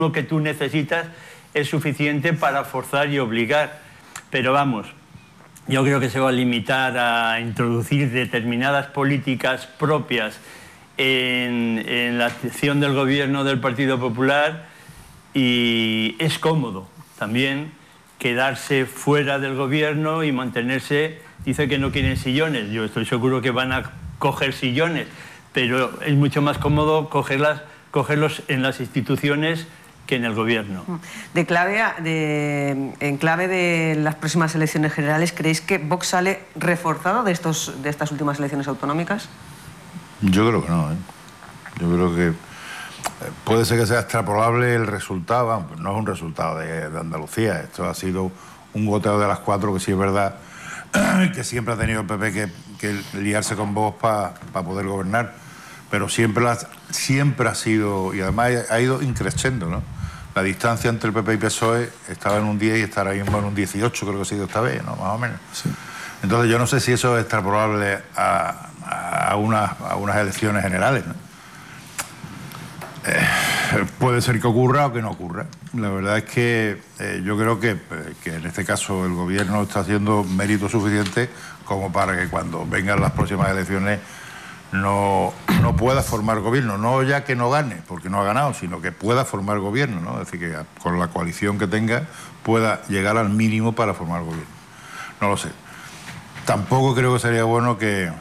lo que tú necesitas es suficiente para forzar y obligar. Pero vamos, yo creo que se va a limitar a introducir determinadas políticas propias en la acción del gobierno del Partido Popular, y es cómodo también quedarse fuera del gobierno y mantenerse. Dice que no quieren sillones, yo estoy seguro que van a coger sillones, pero es mucho más cómodo cogerlos en las instituciones que en el gobierno. En clave de las próximas elecciones generales, ¿creéis que Vox sale reforzado de estas últimas elecciones autonómicas? Yo creo que no, ¿eh? Yo creo que puede ser que sea extrapolable el resultado, no es un resultado de Andalucía, esto ha sido un goteo de las cuatro, que sí es verdad que siempre ha tenido el PP que liarse con Vox para poder gobernar, pero siempre ha sido, y además ha ido increciendo, ¿no? La distancia entre el PP y PSOE estaba en un 10 y estará ahí en un 18, creo que ha sido esta vez, ¿no? Más o menos. Sí. Entonces yo no sé si eso es extrapolable a unas elecciones generales, ¿no? Puede ser que ocurra o que no ocurra. La verdad es que yo creo que en este caso el gobierno está haciendo mérito suficiente como para que cuando vengan las próximas elecciones no pueda formar gobierno, no ya que no gane, porque no ha ganado, sino que pueda formar gobierno, ¿no? Es decir, que con la coalición que tenga pueda llegar al mínimo para formar gobierno. No lo sé. Tampoco creo que sería bueno que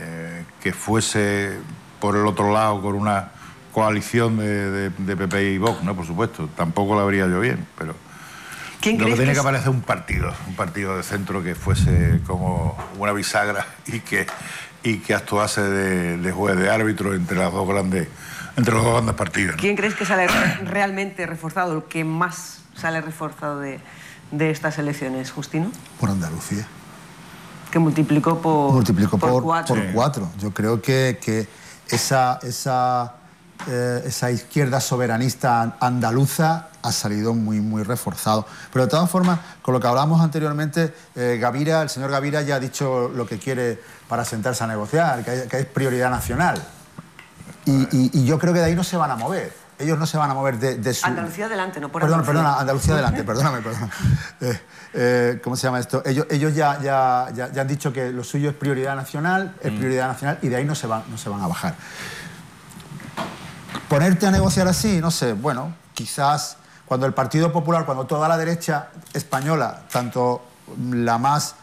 fuese por el otro lado con una coalición de PP y Vox, ¿no? Por supuesto, tampoco la vería yo bien, pero lo que tiene que aparecer un partido de centro que fuese como una bisagra y que actuase de juez, de árbitro entre los dos grandes partidos, ¿no? ¿Quién crees que sale realmente reforzado, el que más sale reforzado de estas elecciones, Justino? Por Andalucía. Que multiplicó por 4. Por 4. Yo creo que esa izquierda soberanista andaluza ha salido muy reforzado. Pero de todas formas, con lo que hablamos anteriormente, el señor Gavira ya ha dicho lo que quiere para sentarse a negociar, que es prioridad nacional. Y yo creo que de ahí no se van a mover. Ellos no se van a mover de su... Andalucía adelante, no por Perdona, Andalucía adelante, perdóname. ¿Cómo se llama esto? Ellos ya han dicho que lo suyo es prioridad nacional, y de ahí no se van a bajar. Ponerte a negociar así, no sé, bueno, quizás cuando el Partido Popular, cuando toda la derecha española, tanto la más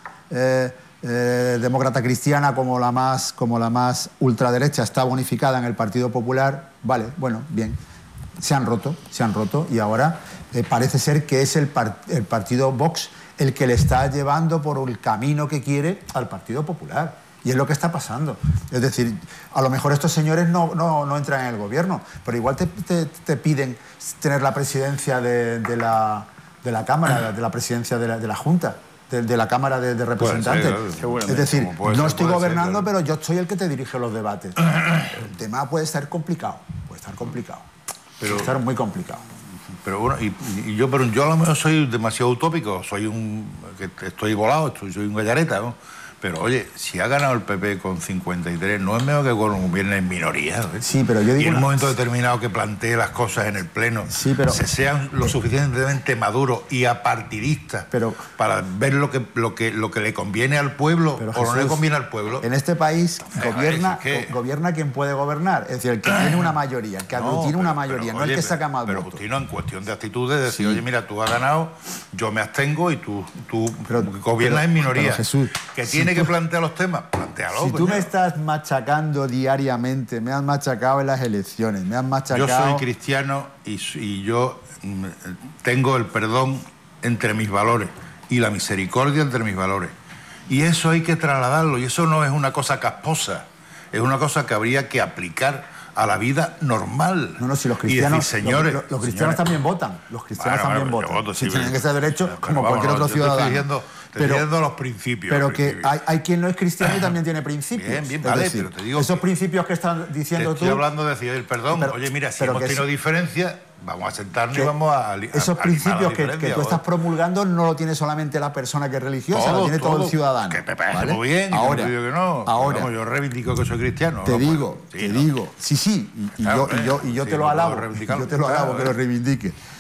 demócrata cristiana como la más ultraderecha, está bonificada en el Partido Popular, vale, bueno, bien, se han roto y ahora parece ser que es el partido Vox el que le está llevando por el camino que quiere al Partido Popular. Y es lo que está pasando. Es decir, a lo mejor estos señores no entran en el gobierno, pero igual te piden tener la presidencia de la Cámara, de la presidencia de la Junta, de la Cámara de Representantes. Es decir, no estoy gobernando, pero yo soy el que te dirige los debates. El tema puede estar complicado, puede estar muy complicado. Pero bueno, pero yo a lo mejor soy demasiado utópico, estoy volado, soy un gallareta, ¿no? Pero oye, si ha ganado el PP con 53, no es mejor que gobierno en minoría, ¿ves? Sí, pero yo digo... Y en un momento determinado que plantee las cosas en el Pleno, se sean lo suficientemente maduros y apartidistas para ver lo que le conviene al pueblo o no le conviene al pueblo. En este país gobierna quien puede gobernar, es decir, el que tiene una mayoría, el que aglutina una mayoría, no el que saca más votos. Pero Justino, en cuestión de actitudes, decir, oye, mira, tú has ganado, yo me abstengo y tú gobiernas en minoría. Jesús, que tiene que plantear los temas, plantéalo. Si tú me estás machacando diariamente, me has machacado en las elecciones, me has machacado... Yo soy cristiano y yo tengo el perdón entre mis valores y la misericordia entre mis valores. Y eso hay que trasladarlo, y eso no es una cosa casposa, es una cosa que habría que aplicar a la vida normal. No, si los cristianos, y decir, señores, los cristianos también votan. Los cristianos también votan. Si tienen ese derecho, como cualquier otro ciudadano. Estoy diciendo los principios. Pero que hay quien no es cristiano y también tiene principios. Bien, vale, decir, pero te digo... Esos principios que estás diciendo tú... Estoy hablando de decir el perdón. Oye, mira, si hemos tenido diferencias, vamos a sentarnos y vamos a esos principios que tú estás promulgando no lo tiene solamente la persona que es religiosa, lo tiene todo el ciudadano. Que me parece ¿vale? muy bien, ahora, yo que no. Ahora, vamos, yo reivindico que soy cristiano. Te digo, sí, y claro, yo te lo alabo, yo te lo alabo que lo reivindique.